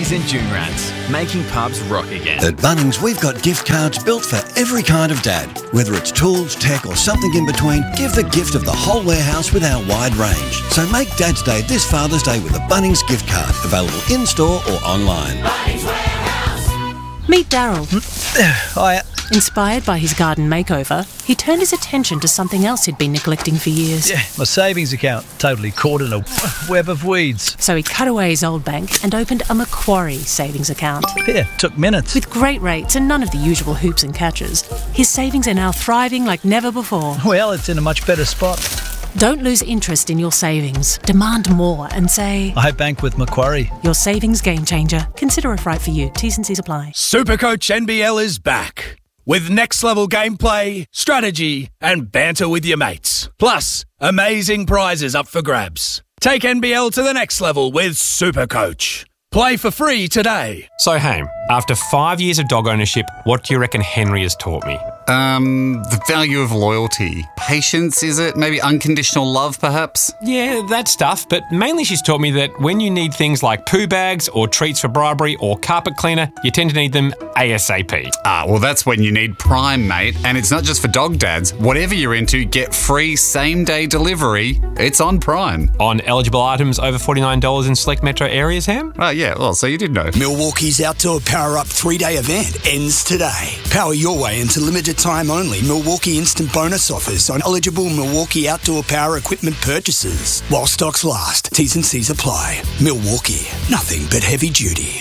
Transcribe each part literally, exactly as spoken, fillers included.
Woolies and Junrats, making pubs rock again. At Bunnings, we've got gift cards built for every kind of dad. Whether it's tools, tech or something in between, give the gift of the whole warehouse with our wide range. So make Dad's Day this Father's Day with a Bunnings gift card, available in-store or online. Bunnings Warehouse. Meet Daryl. Hiya. Inspired by his garden makeover, he turned his attention to something else he'd been neglecting for years. Yeah, my savings account, totally caught in a web of weeds. So he cut away his old bank and opened a Macquarie savings account. Yeah, took minutes. With great rates and none of the usual hoops and catches, his savings are now thriving like never before. Well, it's in a much better spot. Don't lose interest in your savings. Demand more and say, I bank with Macquarie. Your savings game changer. Consider if right for you. T's and C's apply. Supercoach N B L is back with next level gameplay, strategy, and banter with your mates. Plus, amazing prizes up for grabs. Take N B L to the next level with Supercoach. Play for free today. So, Haim, after five years of dog ownership, what do you reckon Henry has taught me? Um, the value of loyalty. Patience, is it? Maybe unconditional love, perhaps? Yeah, that stuff, but mainly she's taught me that when you need things like poo bags or treats for bribery or carpet cleaner, you tend to need them ASAP. Ah, well, that's when you need Prime, mate. And it's not just for dog dads. Whatever you're into, get free same-day delivery. It's on Prime. On eligible items over forty-nine dollars in select metro areas, Ham? Oh, yeah, well, so you did know. Milwaukee's Outdoor Power Up three-day event ends today. Power your way into limited time only Milwaukee instant bonus offers on eligible Milwaukee outdoor power equipment purchases. While stocks last, T's and C's apply. Milwaukee, nothing but heavy duty.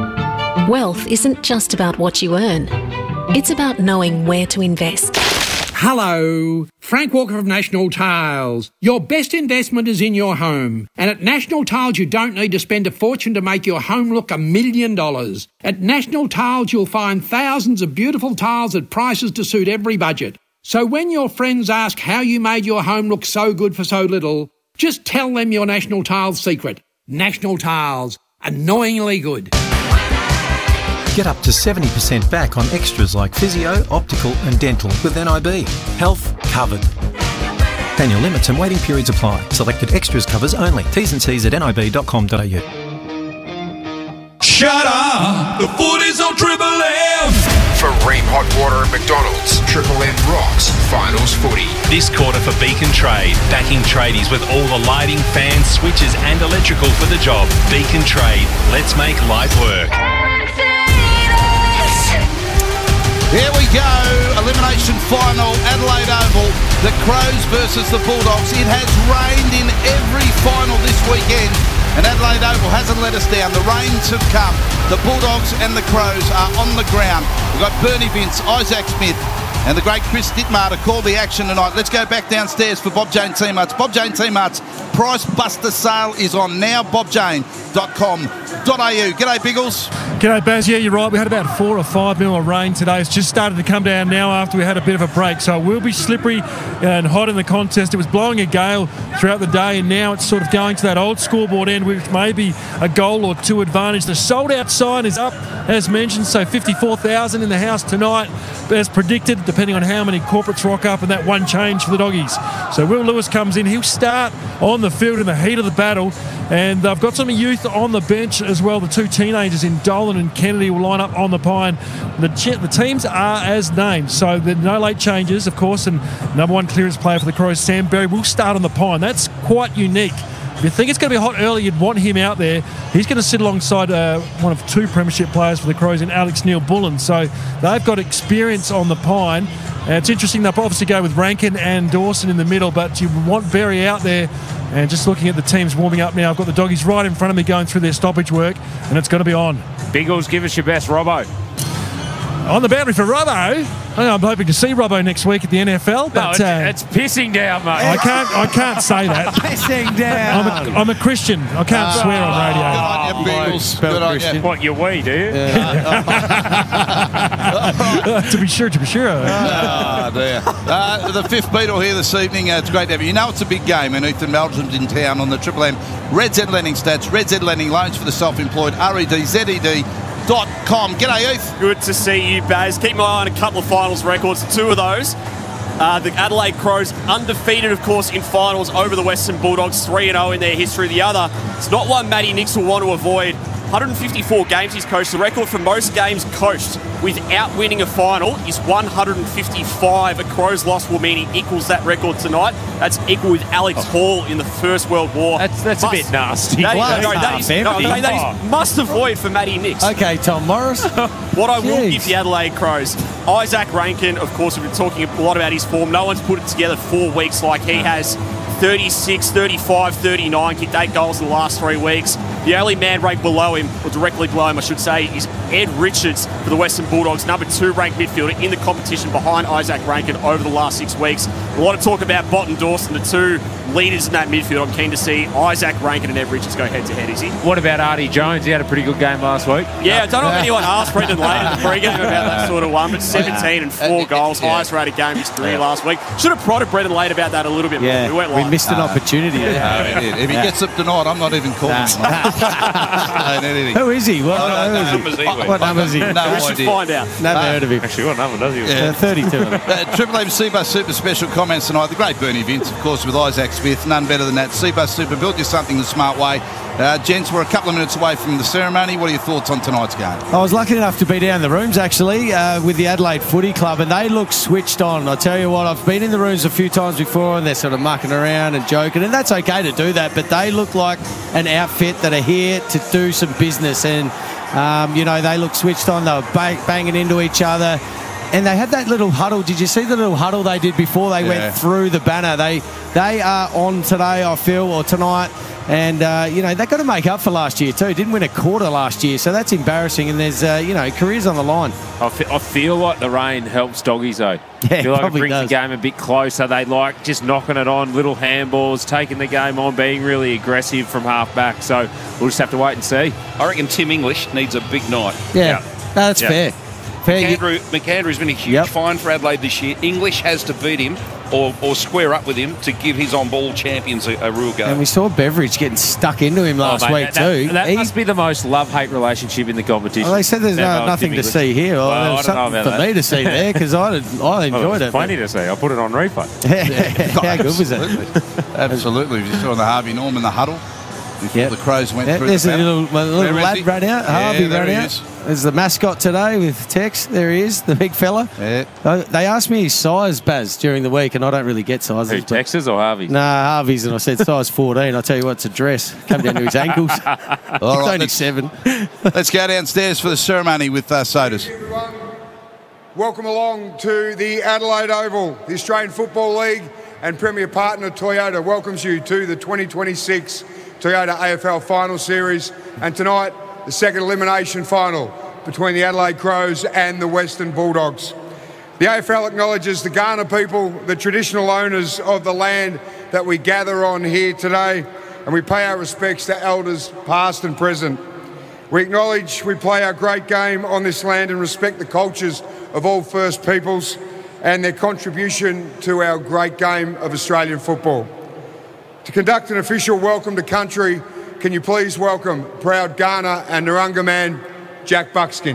Wealth isn't just about what you earn. It's about knowing where to invest. Hello, Frank Walker of National Tiles. Your best investment is in your home. And at National Tiles, you don't need to spend a fortune to make your home look a million dollars. At National Tiles, you'll find thousands of beautiful tiles at prices to suit every budget. So when your friends ask how you made your home look so good for so little, just tell them your National Tiles secret. National Tiles, annoyingly good. Get up to seventy percent back on extras like physio, optical and dental with N I B. Health covered. Annual limits and waiting periods apply. Selected extras covers only. T's and C's at nib dot com dot a u. Shut up! The footy's on Triple M! For Ream Hot Water and McDonald's, Triple M rocks finals footy. This quarter for Beacon Trade, backing tradies with all the lighting, fans, switches and electrical for the job. Beacon Trade, let's make light work. Here we go, elimination final, Adelaide Oval, the Crows versus the Bulldogs. It has rained in every final this weekend, and Adelaide Oval hasn't let us down. The rains have come. The Bulldogs and the Crows are on the ground. We've got Bernie Vince, Isaac Smith, and the great Chris Dittmar to call the action tonight. Let's go back downstairs for Bob Jane T-Mart's. Bob Jane T-Mart's Price Buster sale is on now, bob jane dot com dot a u. G'day, Biggles. G'day, Baz. Yeah, you're right. We had about four or five mil of rain today. It's just started to come down now after we had a bit of a break. So it will be slippery and hot in the contest. It was blowing a gale throughout the day, and now it's sort of going to that old scoreboard end, which may be a goal or two advantage. The sold-out sign is up, as mentioned, so fifty-four thousand in the house tonight, as predicted, depending on how many corporates rock up, and that one change for the doggies. So Will Lewis comes in. He'll start on the field in the heat of the battle, and they've got some youth on the bench as well. The two teenagers in Dolan and Kennedy will line up on the Pine. The, ch- the teams are as named, so there are no late changes, of course, and number one clearance player for the Crows, Sam Berry, will start on the Pine. That's quite unique. If you think it's going to be hot early, you'd want him out there. He's going to sit alongside uh, one of two premiership players for the Crows in Alex Neil-Bullen. So they've got experience on the Pine. And it's interesting, they'll obviously go with Rankin and Dawson in the middle, but you want Berry out there. And just looking at the teams warming up now, I've got the doggies right in front of me going through their stoppage work, and it's going to be on. Biggles, give us your best, Robbo. On the boundary for Robbo. I'm hoping to see Robbo next week at the N F L. But no, it's, uh, it's pissing down, mate. I can't. I can't say that. Pissing down. I'm a, I'm a Christian. I can't uh, swear on radio. Good on you, Biggles. Good on you. What, you we, do you? Yeah. to be sure, to be sure. Oh, dear. Uh, the fifth Beatle here this evening. Uh, it's great to have you. You know it's a big game, and Ethan Meldrum's in town on the Triple M. Red Z Lending Stats, Red Z Lending Loans for the self-employed, R E D Z E D dot com. G'day, Heath. Good to see you, Baz. Keep my eye on a couple of finals records, two of those. Uh, the Adelaide Crows undefeated, of course, in finals over the Western Bulldogs, three and oh in their history. The other, it's not one Matty Nicks will want to avoid. one hundred fifty-four games he's coached. The record for most games coached without winning a final is one hundred fifty-five. A Crows loss will mean he equals that record tonight. That's equal with Alex oh. Hall in the First World War. That's that's must, a bit nasty. That, no, no, that is, no, no, that is must avoid for Matty Nix. Okay, Tom Morris. What I will give the Adelaide Crows, Isaac Rankin, of course, we've been talking a lot about his form. No one's put it together four weeks like he has. thirty-six, thirty-five, thirty-nine, kicked eight goals in the last three weeks. The only man ranked below him, or directly below him, I should say, is Ed Richards for the Western Bulldogs, number two ranked midfielder in the competition behind Isaac Rankin over the last six weeks. A lot of talk about Bott and Dawson, the two leaders in that midfield. I'm keen to see Isaac Rankin and Ed Richards go head to head, is he? What about Artie Jones? He had a pretty good game last week. Yeah, I don't know if anyone asked Brendan Lane in the pre-game about that sort of one, but seventeen and four goals, highest rated game in his career last week. Should have prodded Brendan Lane about that a little bit yeah, more. We, went we live. missed an uh, opportunity. Yeah, we did. If he gets up tonight, I'm not even calling him. Who is he? What, oh, no, who is he? What, what number is he? No we should idea. find out. Never uh, heard of him. Actually, what number does he? Yeah. Uh, thirty-two. uh, Triple M Seabus Super special comments tonight. The great Bernie Vince, of course, with Isaac Smith. None better than that. Seabus Super built you something the smart way. Uh, gents, we're a couple of minutes away from the ceremony. What are your thoughts on tonight's game? I was lucky enough to be down the rooms, actually, uh, with the Adelaide Footy Club, and they look switched on. I tell you what, I've been in the rooms a few times before, and they're sort of mucking around and joking, and that's okay to do that, but they look like an outfit that are here to do some business, and, um, you know, they look switched on. They were bang, banging into each other. And they had that little huddle. Did you see the little huddle they did before they yeah. went through the banner? They they are on today, I feel, or tonight. And, uh, you know, they've got to make up for last year too. Didn't win a quarter last year, so that's embarrassing. And there's, uh, you know, careers on the line. I, fe I feel like the rain helps doggies, though. Yeah, I feel like it brings does. the game a bit closer. They like just knocking it on, little handballs, taking the game on, being really aggressive from half back. So we'll just have to wait and see. I reckon Tim English needs a big night. Yeah, yeah. No, that's yeah. fair. McAndrew, McAndrew's been a huge yep. find for Adelaide this year. English has to beat him or, or square up with him to give his on-ball champions a, a real go. And we saw Beveridge getting stuck into him last oh, mate, week that, too. That, that he, must be the most love-hate relationship in the competition. Well, they said there's no, nothing to see here. Well, well, there was something for that. me to see there because I, I enjoyed well, it. Plenty to see. I put it on replay. How good was it? Absolutely. You saw the Harvey Norman, the huddle. Before yep. the Crows went yep, through there's the a little, a little lad run out. Yeah, Harvey run out. Is. There's the mascot today with Tex. There he is, the big fella. Yeah. Uh, they asked me his size, Baz, during the week, and I don't really get sizes. Who, Texas or Harvey's? Nah, Harvey's, and I said size fourteen. I tell you what, it's a dress. Come down to his ankles. All right, only let's, seven. Let's go downstairs for the ceremony with uh, sodas. Welcome along to the Adelaide Oval. The Australian Football League and Premier Partner Toyota welcomes you to the twenty twenty-six Toyota A F L Final Series, and tonight the second elimination final between the Adelaide Crows and the Western Bulldogs. The A F L acknowledges the Kaurna people, the traditional owners of the land that we gather on here today, and we pay our respects to elders past and present. We acknowledge we play our great game on this land and respect the cultures of all First Peoples and their contribution to our great game of Australian football. To conduct an official welcome to country, can you please welcome proud Kaurna and Narungga man, Jack Buckskin.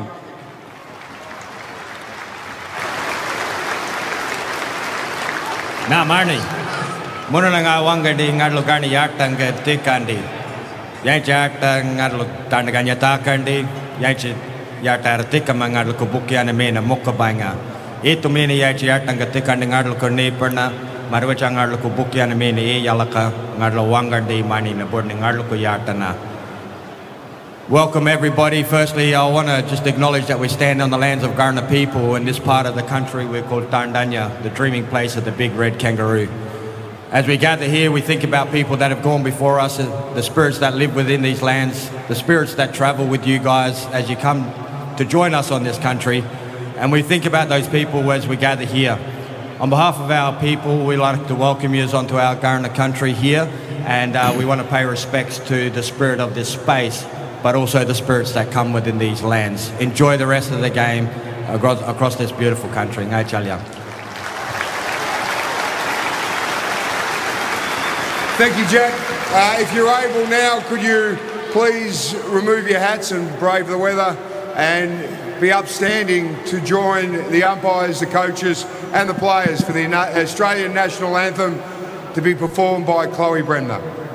Na Marnie, Munanga Wangadi, Ngadlugani Yaktanga, Tikandi, Yanchak, Ngadluk Tanaganya Takandi, Yanchi Yatar Tikamanga, Kubukiana Mena, Mokabanga, Etumini Yachiyatanga Tikandi Ngadlukani Perna. Marwachang Arluku Bukian Mini Yalaka Ngarlo Wangadi Mani Naburni Ngarluku Yatana. Welcome everybody. Firstly, I want to just acknowledge that we stand on the lands of Kaurna people in this part of the country we're called Tarndanya, the dreaming place of the big red kangaroo. As we gather here, we think about people that have gone before us, the spirits that live within these lands, the spirits that travel with you guys as you come to join us on this country. And we think about those people as we gather here. On behalf of our people, we'd like to welcome you onto our Kaurna country here, and uh, we want to pay respects to the spirit of this space, but also the spirits that come within these lands. Enjoy the rest of the game across, across this beautiful country. Ngai Chalia. Thank you, Jack. Uh, if you're able now, could you please remove your hats and brave the weather and be upstanding to join the umpires, the coaches and the players for the Australian National Anthem to be performed by Chloe Bremner.